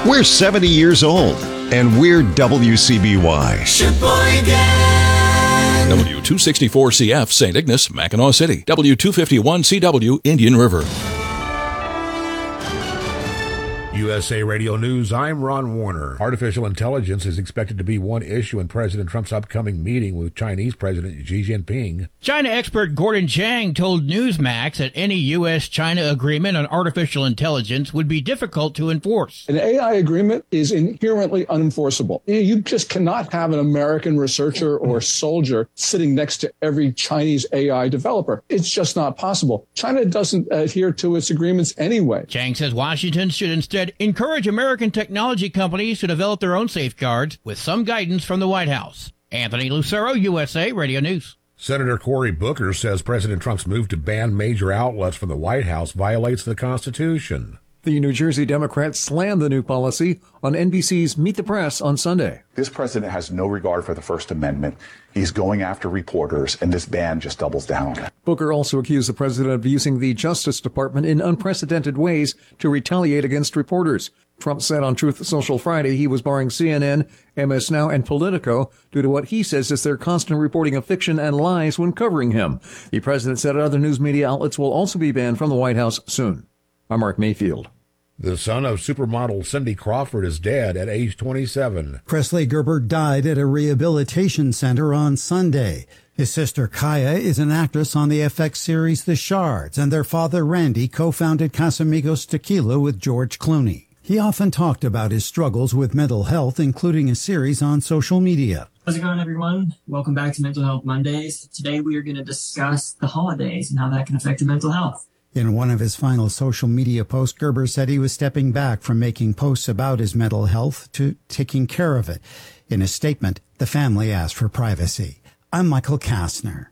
We're 70 years old, and we're WCBY. Sheboygan. W264CF, St. Ignace, Mackinac City. W251CW, Indian River. USA Radio News, I'm Ron Warner. Artificial intelligence is expected to be one issue in President Trump's upcoming meeting with Chinese President Xi Jinping. China expert Gordon Chang told Newsmax that any U.S.-China agreement on artificial intelligence would be difficult to enforce. An AI agreement is inherently unenforceable. You just cannot have an American researcher or soldier sitting next to every Chinese AI developer. It's just not possible. China doesn't adhere to its agreements anyway. Chang says Washington should instead encourage American technology companies to develop their own safeguards with some guidance from the White House. Anthony Lucero, USA Radio News. Senator Cory Booker says President Trump's move to ban major outlets from the White House violates the Constitution. The New Jersey Democrats slammed the new policy on NBC's Meet the Press on Sunday. This president has no regard for the First Amendment. He's going after reporters, and this ban just doubles down on that. Booker also accused the president of using the Justice Department in unprecedented ways to retaliate against reporters. Trump said on Truth Social Friday he was barring CNN, MS Now, and Politico due to what he says is their constant reporting of fiction and lies when covering him. The president said other news media outlets will also be banned from the White House soon. I'm Mark Mayfield. The son of supermodel Cindy Crawford is dead at age 27. Presley Gerber died at a rehabilitation center on Sunday. His sister Kaya is an actress on the FX series The Shards, and their father Randy co-founded Casamigos Tequila with George Clooney. He often talked about his struggles with mental health, including a series on social media. How's it going, everyone? Welcome back to Mental Health Mondays. Today we are going to discuss the holidays and how that can affect your mental health. In one of his final social media posts, Gerber said he was stepping back from making posts about his mental health to taking care of it. In a statement, the family asked for privacy. I'm Michael Kastner.